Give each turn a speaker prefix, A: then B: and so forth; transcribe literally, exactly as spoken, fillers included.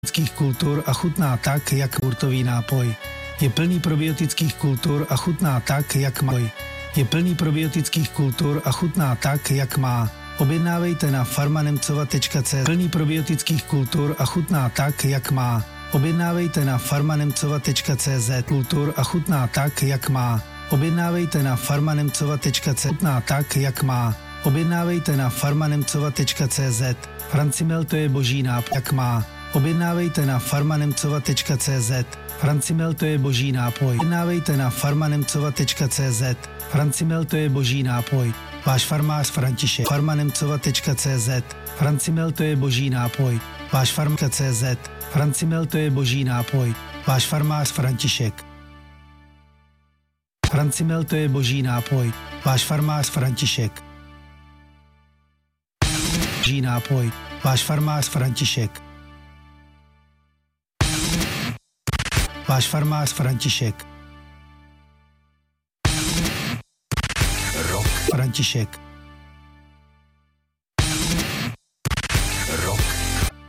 A: probiotických kultur a chutná tak, jak jurtový nápoj. Je plný probiotických kultur a chutná tak, jak má. Je plný probiotických kultur a chutná tak, jak má. Objednávejte na farmanemcova tečka cé zet. Plný probiotických kultur a chutná tak, jak má. Objednávejte na farmanemcova tečka cé zet. Kultur a chutná tak, jak má. Objednávejte na farmanemcova tečka cé zet. Chutná tak, jak má. Objednávejte na farmanemcova tečka cé zet. Francimel, to je boží nápoj, jak má. Objednávejte na farmanemcova tečka cé zet. Francimel, to je boží nápoj. Objednávejte na farmanemcova tečka cé zet. Francimel, to je boží nápoj. Váš farmář František. farmanemcova tečka cé zet. Francimel, to je boží nápoj. Váš farmář tečka cé zet. Francimel, to je boží nápoj. Váš farmář František. Francimel, to je boží nápoj. Váš farmář František. Boží nápoj. Váš farmář František. Váš farmář František.
B: Rock.
A: František.